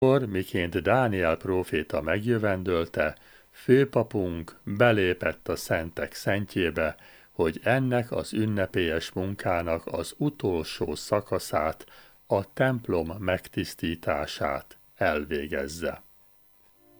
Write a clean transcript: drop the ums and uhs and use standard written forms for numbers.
Akkor, miként Dániel próféta megjövendölte, főpapunk belépett a szentek szentjébe, hogy ennek az ünnepélyes munkának az utolsó szakaszát, a templom megtisztítását elvégezze.